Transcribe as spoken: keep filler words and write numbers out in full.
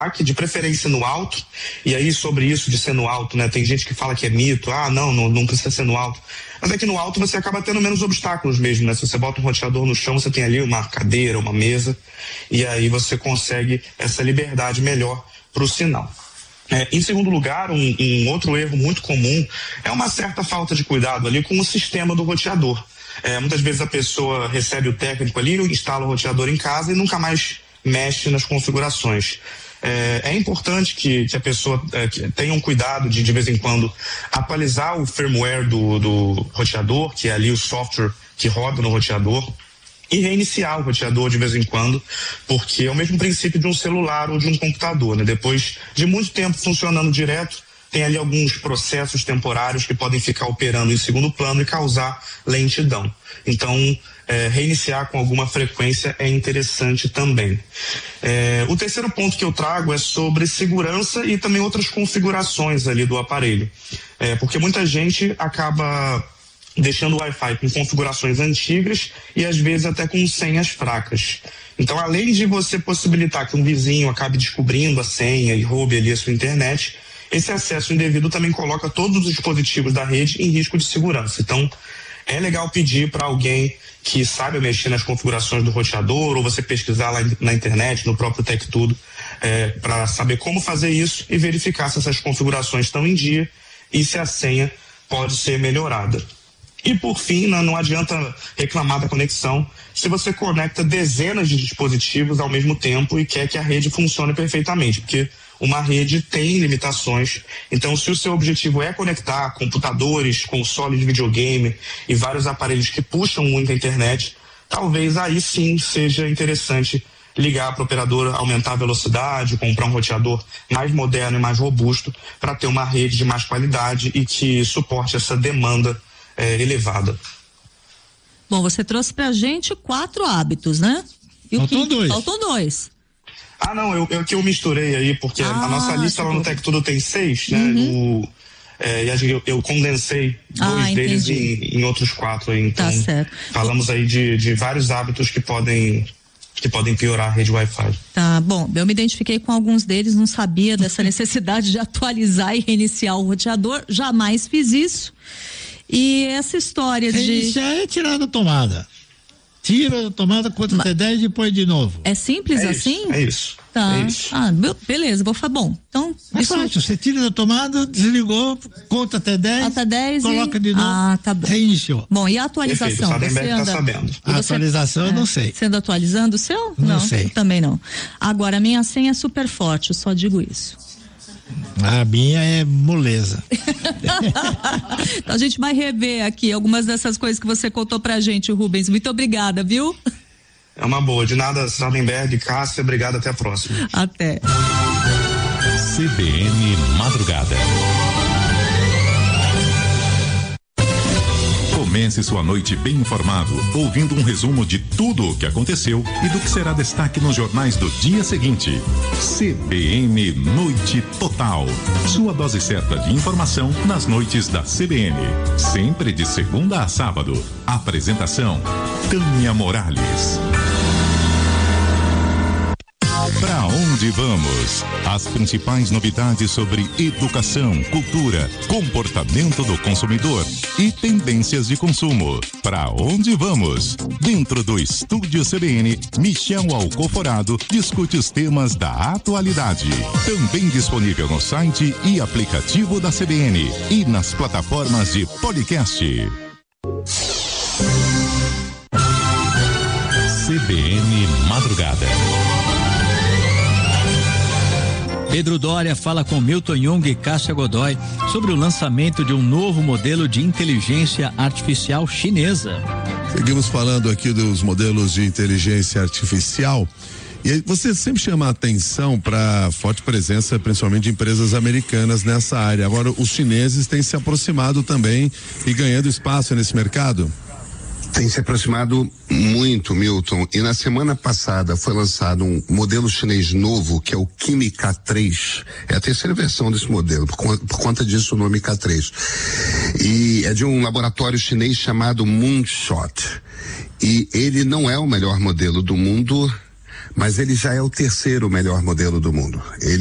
de preferência no alto, e aí sobre isso de ser no alto, né, tem gente que fala que é mito, ah, não, não, não precisa ser no alto, mas é que no alto você acaba tendo menos obstáculos mesmo, né, se você bota um roteador no chão, você tem ali uma cadeira, uma mesa, e aí você consegue essa liberdade melhor para o sinal. É, em segundo lugar, um, um outro erro muito comum é uma certa falta de cuidado ali com o sistema do roteador. É, muitas vezes a pessoa recebe o técnico ali, instala o roteador em casa e nunca mais mexe nas configurações. É, é importante que, que a pessoa é, que tenha um cuidado de, de vez em quando, atualizar o firmware do, do roteador, que é ali o software que roda no roteador, e reiniciar o roteador de vez em quando, porque é o mesmo princípio de um celular ou de um computador, né? Depois de muito tempo funcionando direto, tem ali alguns processos temporários que podem ficar operando em segundo plano e causar lentidão. Então, é, reiniciar com alguma frequência é interessante também. É, o terceiro ponto que eu trago é sobre segurança e também outras configurações ali do aparelho. É, porque muita gente acaba deixando o Wi-Fi com configurações antigas e às vezes até com senhas fracas. Então, além de você possibilitar que um vizinho acabe descobrindo a senha e roube ali a sua internet, esse acesso indevido também coloca todos os dispositivos da rede em risco de segurança. Então, é legal pedir para alguém que saiba mexer nas configurações do roteador, ou você pesquisar lá na internet, no próprio TecTudo, é, para saber como fazer isso e verificar se essas configurações estão em dia e se a senha pode ser melhorada. E por fim, não, não adianta reclamar da conexão se você conecta dezenas de dispositivos ao mesmo tempo e quer que a rede funcione perfeitamente, porque uma rede tem limitações. Então, se o seu objetivo é conectar computadores, consoles de videogame e vários aparelhos que puxam muita internet, talvez aí sim seja interessante ligar para a operadora, aumentar a velocidade, comprar um roteador mais moderno e mais robusto para ter uma rede de mais qualidade e que suporte essa demanda é, elevada. Bom, você trouxe pra gente quatro hábitos, né? E faltam o que... dois. Faltam dois. Ah, não, eu, eu que eu misturei aí, porque ah, a nossa lista lá no TecTudo tem seis, né? Uhum. O, é, e eu, eu condensei dois ah, deles em, em outros quatro aí. Então, tá certo. Falamos aí de, de vários hábitos que podem, que podem piorar a rede Wi-Fi. Tá, bom, eu me identifiquei com alguns deles, não sabia dessa necessidade de atualizar e reiniciar o roteador, jamais fiz isso. E essa história reiniciar de... Reiniciar é tirar da tomada. Tira a tomada, conta até dez e depois de novo. É simples é assim? Isso, é isso. Tá. É isso. Ah, beleza, vou falar. Bom, então. É isso... fácil, você tira da tomada, desligou, conta até dez. Até dez. Coloca e... de novo. Ah, tá bom. Reiniciou. Bom, e a atualização? Perfeito, você anda... tá sabendo. A você... atualização é, eu não sei. Você anda atualizando o seu? Não, não sei. Também não. Agora, a minha senha é super forte, eu só digo isso. A minha é moleza. Então a gente vai rever aqui algumas dessas coisas que você contou pra gente, Rubens. Muito obrigada, viu? É uma boa. De nada, Sardenberg, Cássia, obrigado, até a próxima. Até. C B N Madrugada. Comece sua noite bem informado, ouvindo um resumo de tudo o que aconteceu e do que será destaque nos jornais do dia seguinte. C B N Noite Total. Sua dose certa de informação nas noites da C B N. Sempre de segunda a sábado. Apresentação: Tânia Morales. Pra onde vamos? As principais novidades sobre educação, cultura, comportamento do consumidor e tendências de consumo. Pra onde vamos? Dentro do Estúdio C B N, Michel Alcoforado discute os temas da atualidade. Também disponível no site e aplicativo da C B N e nas plataformas de podcast. C B N Madrugada. Pedro Doria fala com Milton Jung e Cássia Godoy sobre o lançamento de um novo modelo de inteligência artificial chinesa. Seguimos falando aqui dos modelos de inteligência artificial. E aí você sempre chama a atenção para a forte presença, principalmente de empresas americanas nessa área. Agora, os chineses têm se aproximado também e ganhando espaço nesse mercado? Tem se aproximado muito, Milton, e na semana passada foi lançado um modelo chinês novo, que é o Kimi K três, é a terceira versão desse modelo, por, por conta disso o nome K três, e é de um laboratório chinês chamado Moonshot, e ele não é o melhor modelo do mundo, mas ele já é o terceiro melhor modelo do mundo. Ele